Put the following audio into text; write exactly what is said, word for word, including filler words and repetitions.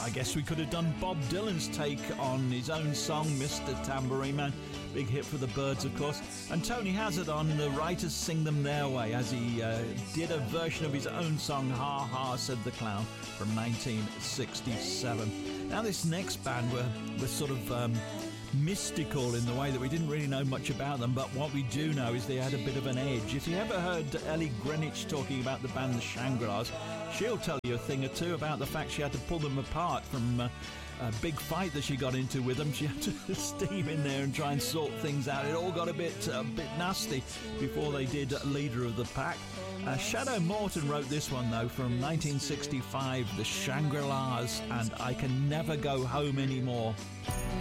I guess we could have done Bob Dylan's take on his own song, Mister Tambourine Man. Big hit for the Byrds, of course. And Tony Hazard on The Writers Sing Them Their Way, as he uh, did a version of his own song, Ha Ha Said the Clown, from nineteen sixty-seven. Now this next band were, were sort of um, mystical in the way that we didn't really know much about them, but what we do know is they had a bit of an edge. If you ever heard Ellie Greenwich talking about the band The Shangri-Las, she'll tell you a thing or two about the fact she had to pull them apart from uh, a big fight that she got into with them. She had to steam in there and try and sort things out. It all got a bit a bit nasty before they did Leader of the Pack. Uh, Shadow Morton wrote this one, though, from nineteen sixty-five, The Shangri-Las, and I Can Never Go Home Anymore.